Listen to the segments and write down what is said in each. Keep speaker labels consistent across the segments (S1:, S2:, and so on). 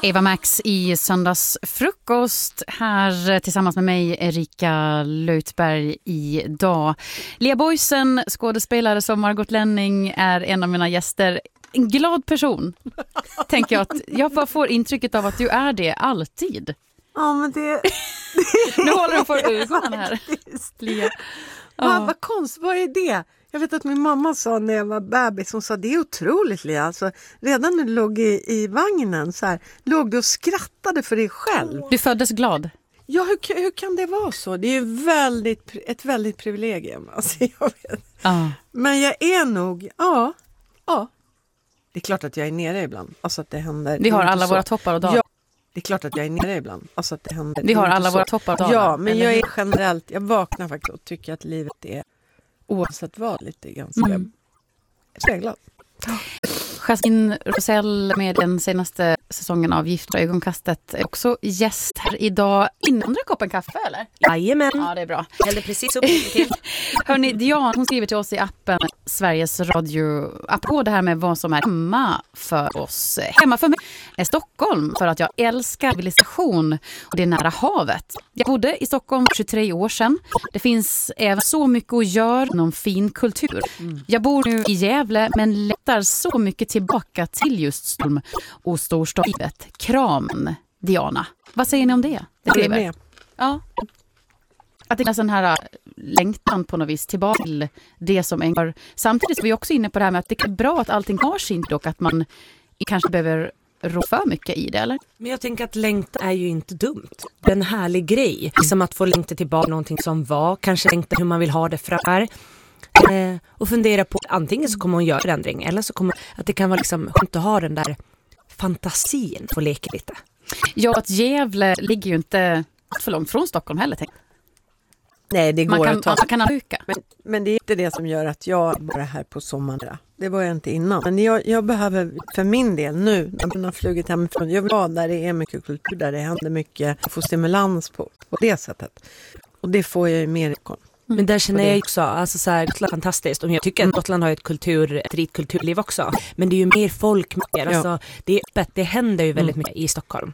S1: Eva Max i söndagsfrukost här tillsammans med mig, Erika Lötberg, idag. Lea Boysen, skådespelare som Margot Lenning, är en av mina gäster. En glad person, tänker jag. Att jag bara får intrycket av att du är det alltid.
S2: Ja, men det
S1: nu håller de för ögonen här. Lea.
S2: Vad konstigt, vad är det? Jag vet att min mamma sa när jag var bebis, hon sa det är otroligt, Lea. Alltså, redan när du låg i vagnen så här, låg du och skrattade för dig själv.
S1: Du föddes glad.
S2: Ja, hur kan det vara så? Det är ju ett väldigt privilegium. Alltså, jag vet. Men jag är nog, ja. Det är klart att jag är nere ibland. Alltså att det händer.
S1: Vi har alla våra toppar och dagar.
S2: Ja, det är klart att jag är nere ibland. Alltså att det händer.
S1: Vi har alla våra toppar och dagar.
S2: Ja, men jag är generellt, jag vaknar faktiskt och tycker att livet är, oavsett vad, lite ganska speglat.
S1: Jasmine Rosell med den senaste säsongen av Gift och ögonkastet är också gäst här idag. Innan du koppen kaffe, eller?
S3: Jajamän.
S1: Ja, det är bra.
S3: Eller precis upp till.
S1: Hörrni, Diana, hon skriver till oss i appen Sveriges Radio apropå det här med vad som är hemma för oss. Hemma för mig är Stockholm för att jag älskar civilisation och det är nära havet. Jag bodde i Stockholm för 23 år sedan. Det finns även så mycket att göra inom fin kultur. Jag bor nu i Gävle men lättar så mycket tillbaka till just Stockholm och storstadslivet. Kram, Diana. Vad säger ni om det?
S2: Det är med.
S1: Ja. Att det är en sån här längtan på något vis tillbaka till det som ändrar. Samtidigt är vi också inne på det här med att det är bra att allting har sin och att man kanske behöver rå för mycket i det, eller?
S3: Men jag tänker att längta är ju inte dumt. Det är en härlig grej. Som att få längta tillbaka någonting som var. Kanske längta hur man vill ha det framför. Och fundera på antingen så kommer man göra förändring eller så kommer att det kan vara liksom inte ha den där fantasin för att leka lite.
S1: Ja, att Gävle ligger ju inte för långt från Stockholm heller, tänker jag.
S2: Nej, det går att ta.
S1: Man kan huka.
S2: Men det är inte det som gör att jag bara är här på sommaren. Det var jag inte innan. Men jag behöver för min del nu, när man har flugit hemifrån, jag vill vara där det är mycket kultur, där det händer mycket, och få stimulans på det sättet. Och det får jag ju mer i kon.
S3: Men där känner jag också, alltså så här, Gotland är fantastiskt. Och jag tycker att Gotland har ett rikt kulturliv också. Men det är ju mer folk, alltså, det är öppet, det händer ju väldigt mycket i Stockholm.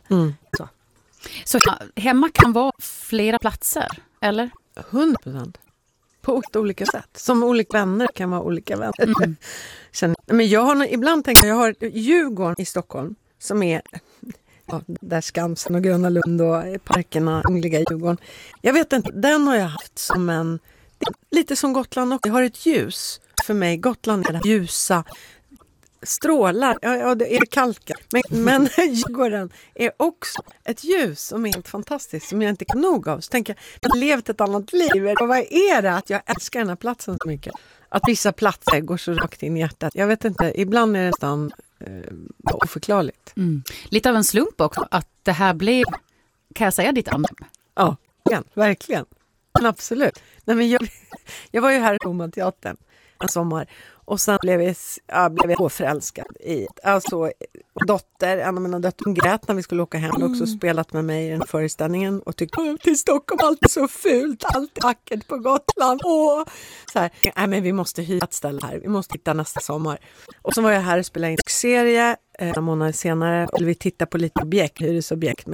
S1: Så hemma kan vara flera platser, eller?
S2: 100%. På olika sätt. Som olika vänner kan vara olika vänner. Men jag har ibland tänkt att jag har Djurgården i Stockholm som är där Skansen och Gröna Lund och parkerna, Ungliga Djurgården. Jag vet inte, den har jag haft som lite som Gotland också. Jag har ett ljus. För mig, Gotland är det ljusa strålar. Ja, det är kalka. Men Djurgården är också ett ljus som är helt fantastiskt, som jag inte kan nog av. Så tänker jag har levt ett annat liv. Och vad är det att jag älskar den här platsen så mycket? Att vissa platser går så rakt in i hjärtat. Jag vet inte, ibland är det nästan oförklarligt.
S1: Lite av en slump också att det här blev, kan jag säga, ditt andra?
S2: Ja, verkligen. Absolut. Nej, men jag var ju här i Romanteatern en sommar. Och sen blev jag påförälskad i alltså en av mina döttrar grät när vi skulle åka hem. Och också spelat med mig i den föreställningen och tyckte till Stockholm, allt är så fult, allt är vackert på Gotland. Så här, nej men vi måste hyra ett ställe här, vi måste hitta nästa sommar. Och så var jag här och spelade in en serie några månader senare och vi tittade på lite hyresobjekt.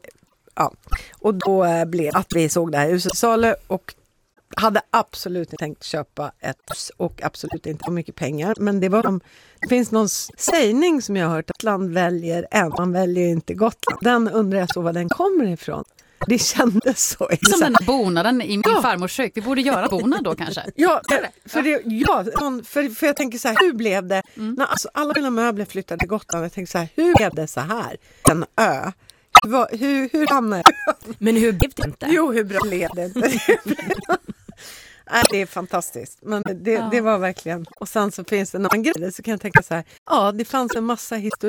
S2: Och då blev att vi såg det här huset i Salö och hade absolut inte tänkt köpa ett hus och absolut inte så mycket pengar. Men det finns någon sägning som jag har hört att land väljer en, man väljer inte Gotland. Den undrar jag så var den kommer ifrån. Det kändes så.
S1: Som den bonaden i min farmors kök. Vi borde göra bonad då kanske.
S2: För jag tänker så här, hur blev det? När alla mina möbler flyttade till Gotland, jag tänkte så här, hur blev det så här? En ö. Hur hamnade jag?
S3: Men hur blev det inte?
S2: Jo, hur bra blev det inte? Det är fantastiskt. Men det var verkligen. Och sen så finns det någon grej så kan jag tänka så här. Ja, det fanns en massa historia